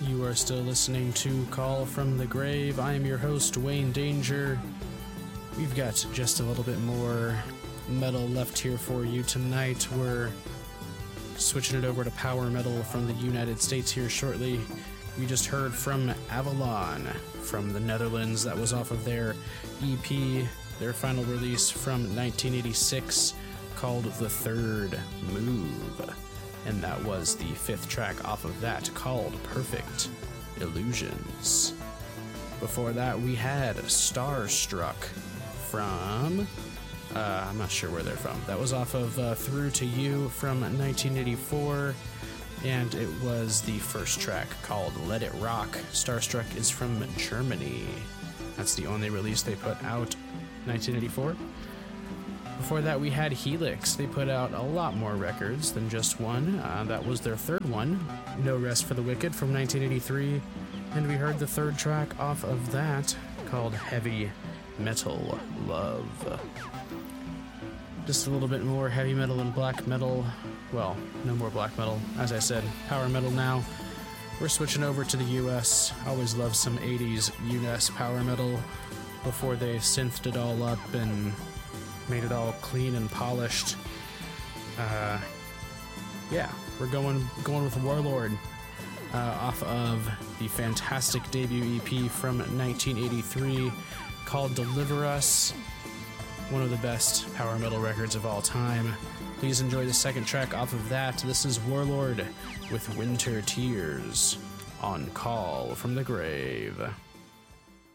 You are still listening to Call from the Grave. I am your host, Wayne Danger. We've got just a little bit more metal left here for you tonight. We're switching it over to power metal from the United States here shortly. We just heard from Avalon from the Netherlands. That was off of their EP, their final release from 1986, called The Third Move. And that was the fifth track off of that, called Perfect Illusions. Before that, we had Starstruck from... I'm not sure where they're from. That was off of Through to You from 1984, and it was the first track called Let It Rock. Starstruck is from Germany. That's the only release they put out, 1984. Before that, we had Helix. They put out a lot more records than just one. That was their third one, No Rest for the Wicked from 1983, and we heard the third track off of that called Heavy Metal Love. Just a little bit more heavy metal and black metal. Well, no more black metal. As I said, power metal now. We're switching over to the US. Always loved some 80s US power metal before they synthed it all up and made it all clean and polished. Yeah, we're going with Warlord off of the fantastic debut EP from 1983 called Deliver Us. One of the best power metal records of all time. Please enjoy the second track off of that. This is Warlord with Winter Tears on Call from the Grave.